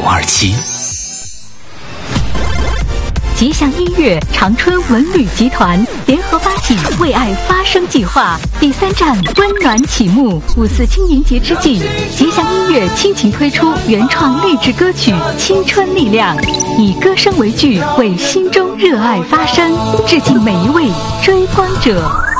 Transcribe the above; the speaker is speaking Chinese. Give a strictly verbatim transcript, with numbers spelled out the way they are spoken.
二七。 吉祥音乐长春文旅集团联合发起为爱发声计划第三站温暖启幕。五四青年节之际，吉祥音乐倾情推出原创励志歌曲《青春力量》，以歌声为剧，为心中热爱发声，致敬每一位追光者。